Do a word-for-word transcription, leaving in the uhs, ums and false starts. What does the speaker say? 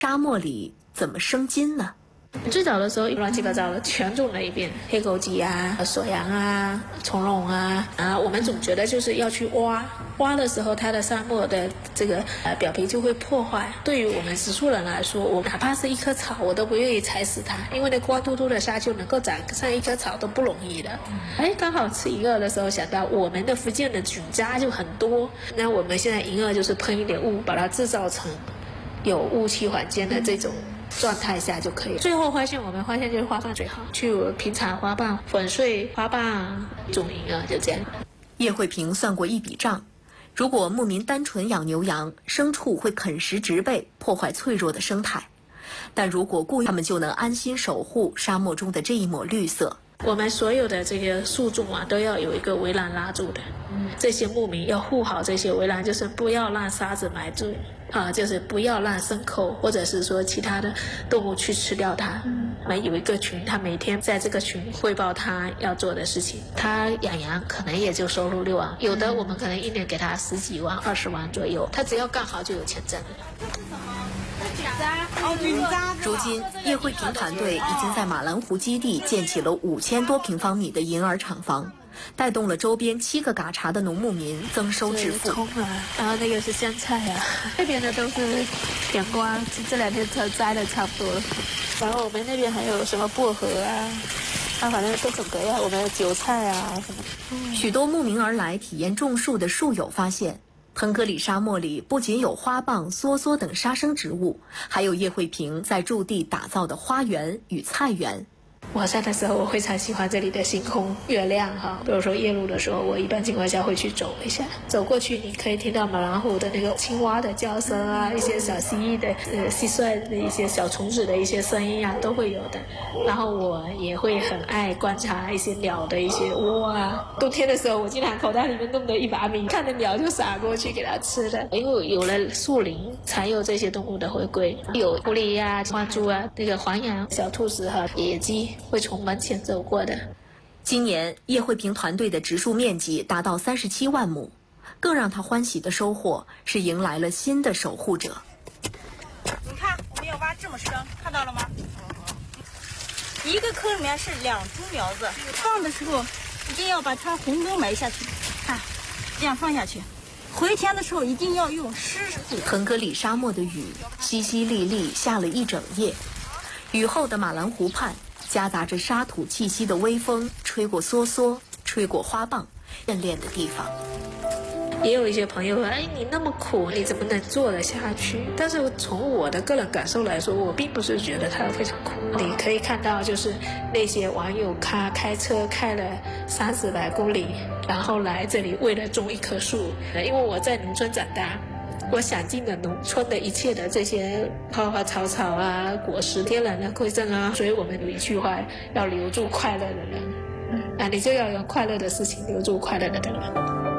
沙漠里怎么生金呢？ 最早的时候乱七八糟的全种了一遍，黑枸杞啊、锁阳啊、从容啊，啊，我们总觉得就是要去挖，挖的时候它的沙漠的这个呃表皮就会破坏。对于我们植树人来说，我哪怕是一棵草，我都不愿意踩死它，因为那光秃秃的沙丘能够长上一棵草都不容易的。哎，刚好吃银耳的时候想到我们的福建的菌渣就很多，那我们现在银耳就是喷一点雾，把它制造成有雾气环境的这种状态下就可以。最后发现，我们发现就是花瓣最好，去平常花瓣粉碎花瓣种银耳，就这样。 叶慧萍算过一笔账，如果牧民单纯养牛羊，牲畜会啃食植被，破坏脆弱的生态；但如果雇他们，就能安心守护沙漠中的这一抹绿色。 我们所有的这个树种啊，都要有一个围栏拉住的。嗯，这些牧民要护好这些围栏，就是不要让沙子埋住。啊，就是不要让牲口或者是说其他的动物去吃掉它。嗯，我们有一个群，他每天在这个群汇报他要做的事情。他养羊可能也就收入六万，有的我们可能一年给他十几万、二十万左右，他只要干好就有钱挣了。 如今，叶慧萍团队已经在马兰湖基地建起了五千多平方米的银耳厂房，带动了周边七个嘎查的农牧民增收致富。 葱啊，然后那个是香菜啊，这边的都是阳光，这两天才摘的差不多了。然后我们那边还有什么薄荷啊，啊，反正各种各样，我们有韭菜啊什么。 嗯、许多慕名而来体验种树的树友发现，腾格里沙漠里不仅有花蚌、梭梭等沙生植物，还有叶慧萍在驻地打造的花园与菜园。 晚上的时候，我非常喜欢这里的星空、月亮哈。比如说夜路的时候，我一般情况下会去走一下。走过去，你可以听到马兰湖的那个青蛙的叫声啊，一些小蜥蜴的、呃蟋蟀的一些小虫子的一些声音啊，都会有的。然后我也会很爱观察一些鸟的一些窝啊。冬天的时候，我经常口袋里面弄的一把米，看着鸟就撒过去给它吃的。因为有了树林，才有这些动物的回归，有狐狸呀、花猪啊，那个黄羊、小兔子和野鸡。会从门前走过的。 今年叶慧萍团队的植树面积达到三十七万亩，更让他欢喜的收获是迎来了新的守护者。 你看，我们要挖这么深，看到了吗？一个坑里面是两株苗子，放的时候一定要把它红根埋下去，看，这样放下去。回填的时候一定要用湿土。 腾格里沙漠的雨淅淅沥沥下了一整夜。雨后的马兰湖畔，夹杂着沙土气息的微风吹过梭梭，吹过花蚌，眷恋的地方。 也有一些朋友说，哎，你那么苦，你怎么能做得下去？但是从我的个人感受来说，我并不是觉得它非常苦。你可以看到，就是那些网友他开车开了三四百公里，然后来这里为了种一棵树。因为我在农村长大，我享尽了农村的一切的这些花花草草啊、果实、天然的馈赠啊，所以我们有一句话，要留住快乐的人，啊，你就要有快乐的事情，留住快乐的人。